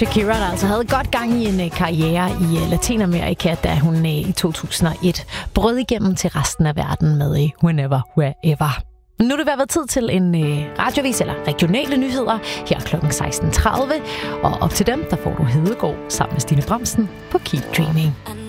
Shakira, der altså havde godt gang i en karriere i Latinamerika, da hun i 2001 brød igennem til resten af verden med Whenever, Wherever. Nu er det ved at være tid til en radiovis eller regionale nyheder her kl. 16.30. Og op til dem, der får du Hedegaard sammen med Stine Bramsen på Keep Dreaming.